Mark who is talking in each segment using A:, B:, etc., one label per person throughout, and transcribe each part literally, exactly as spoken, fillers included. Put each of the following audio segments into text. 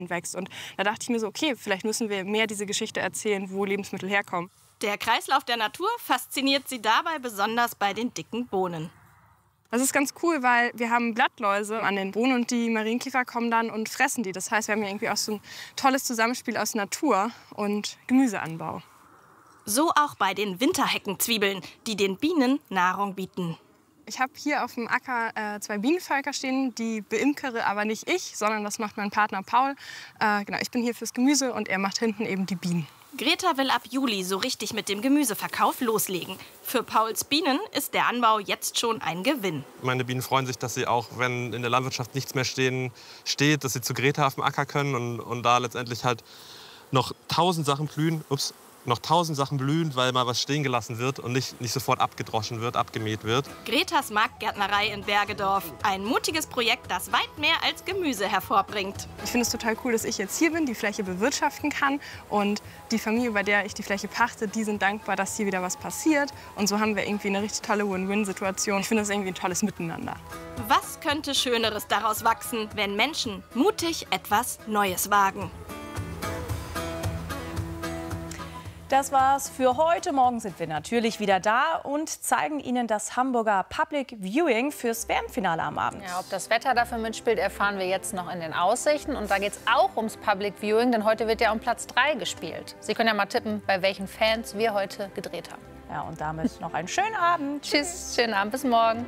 A: wächst. Und da dachte ich mir so, okay, vielleicht müssen wir mehr diese Geschichte erzählen, wo Lebensmittel herkommen.
B: Der Kreislauf der Natur fasziniert sie dabei besonders bei den dicken Bohnen.
A: Das ist ganz cool, weil wir haben Blattläuse an den Bohnen und die Marienkäfer kommen dann und fressen die. Das heißt, wir haben hier irgendwie auch so ein tolles Zusammenspiel aus Natur und Gemüseanbau.
B: So auch bei den Winterheckenzwiebeln, die den Bienen Nahrung bieten.
A: Ich habe hier auf dem Acker äh, zwei Bienenvölker stehen, die beimkere aber nicht ich, sondern das macht mein Partner Paul. Äh, genau, ich bin hier fürs Gemüse und er macht hinten eben die Bienen.
B: Greta will ab Juli so richtig mit dem Gemüseverkauf loslegen. Für Pauls Bienen ist der Anbau jetzt schon ein Gewinn.
C: Meine Bienen freuen sich, dass sie auch, wenn in der Landwirtschaft nichts mehr stehen, steht, dass sie zu Greta auf dem Acker können und, und da letztendlich halt noch tausend Sachen blühen. Ups. noch tausend Sachen blühen, weil mal was stehen gelassen wird und nicht, nicht sofort abgedroschen wird, abgemäht wird.
B: Gretas Marktgärtnerei in Bergedorf. Ein mutiges Projekt, das weit mehr als Gemüse hervorbringt.
A: Ich finde es total cool, dass ich jetzt hier bin, die Fläche bewirtschaften kann. Und die Familie, bei der ich die Fläche pachte, die sind dankbar, dass hier wieder was passiert. Und so haben wir irgendwie eine richtig tolle Win-Win-Situation. Ich finde das irgendwie ein tolles Miteinander.
B: Was könnte Schöneres daraus wachsen, wenn Menschen mutig etwas Neues wagen?
D: Das war's für heute. Morgen sind wir natürlich wieder da und zeigen Ihnen das Hamburger Public Viewing fürs W M-Finale am Abend.
E: Ja, ob das Wetter dafür mitspielt, erfahren wir jetzt noch in den Aussichten. Und da geht es auch ums Public Viewing, denn heute wird ja um Platz drei gespielt. Sie können ja mal tippen, bei welchen Fans wir heute gedreht haben.
D: Ja, und damit noch einen schönen Abend.
E: Tschüss, schönen Abend, bis morgen.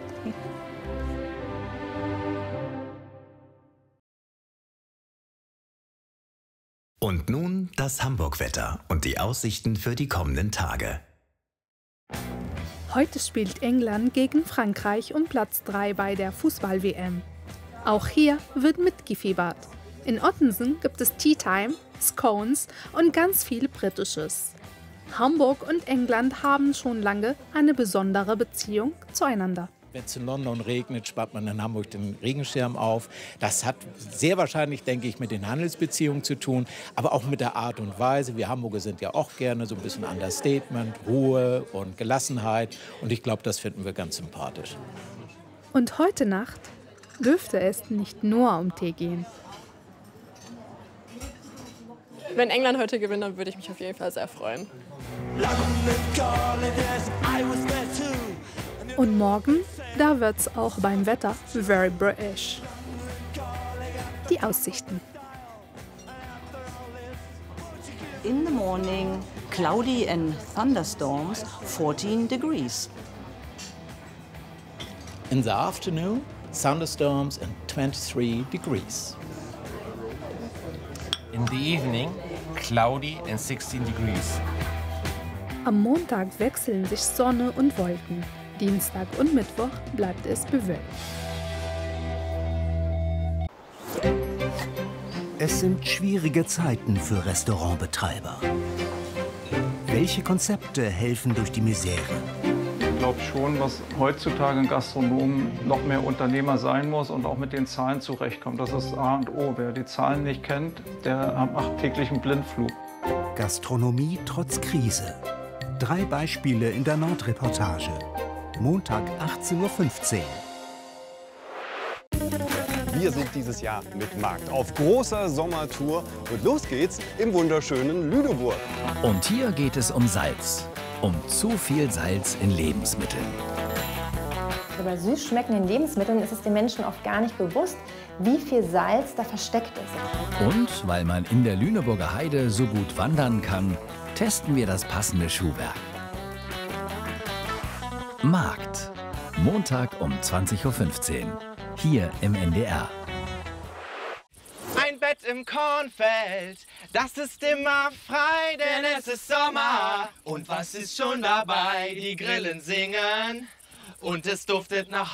F: Und nun das Hamburg-Wetter und die Aussichten für die kommenden Tage.
G: Heute spielt England gegen Frankreich um Platz drei bei der Fußball-W M. Auch hier wird mitgefiebert. In Ottensen gibt es Tea Time, Scones und ganz viel Britisches. Hamburg und England haben schon lange eine besondere Beziehung zueinander.
H: Wenn es in London regnet, spart man in Hamburg den Regenschirm auf. Das hat sehr wahrscheinlich, denke ich, mit den Handelsbeziehungen zu tun, aber auch mit der Art und Weise. Wir Hamburger sind ja auch gerne so ein bisschen Understatement, Ruhe und Gelassenheit. Und ich glaube, das finden wir ganz sympathisch.
G: Und heute Nacht dürfte es nicht nur um Tee gehen.
I: Wenn England heute gewinnt, dann würde ich mich auf jeden Fall sehr freuen.
G: Und morgen, da wird's auch beim Wetter very British. Die Aussichten.
J: In the morning, cloudy and thunderstorms, fourteen degrees.
H: In the afternoon, thunderstorms and twenty-three degrees.
K: In the evening, cloudy and sixteen degrees.
G: Am Montag wechseln sich Sonne und Wolken. Dienstag und Mittwoch bleibt es bewölkt.
L: Es sind schwierige Zeiten für Restaurantbetreiber. Welche Konzepte helfen durch die Misere?
M: Ich glaube schon, dass heutzutage ein Gastronom noch mehr Unternehmer sein muss und auch mit den Zahlen zurechtkommt. Das ist A und O. Wer die Zahlen nicht kennt, der macht täglich einen Blindflug.
L: Gastronomie trotz Krise. Drei Beispiele in der Nordreportage. Montag achtzehn Uhr fünfzehn.
N: Wir sind dieses Jahr mit Markt auf großer Sommertour und los geht's im wunderschönen Lüneburg.
F: Und hier geht es um Salz. Um zu viel Salz in Lebensmitteln.
O: Bei süß schmeckenden Lebensmitteln ist es den Menschen oft gar nicht bewusst, wie viel Salz da versteckt ist.
F: Und weil man in der Lüneburger Heide so gut wandern kann, testen wir das passende Schuhwerk. Markt. Montag um zwanzig Uhr fünfzehn. Hier im N D R.
P: Ein Bett im Kornfeld, das ist immer frei, denn es ist Sommer. Und was ist schon dabei? Die Grillen singen und es duftet nach